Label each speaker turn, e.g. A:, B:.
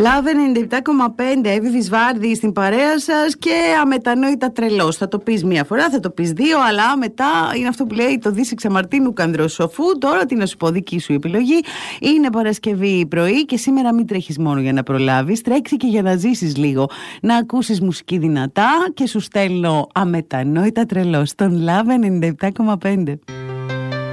A: Love 97,5, Εύη Βυσβάρδη στην παρέα σας και αμετανόητα τρελός. Θα το πεις μία φορά, θα το πεις δύο, αλλά μετά είναι αυτό που λέει το Δύση Ξαμαρτίνου Κανδροσοφού. Τώρα τι να σου πω, δική σου επιλογή. Είναι Παρασκευή πρωί και σήμερα μην τρέχεις μόνο για να προλάβεις, τρέξει και για να ζήσεις λίγο. Να ακούσεις μουσική δυνατά και σου στέλνω αμετανόητα τρελός στον Love 97,5.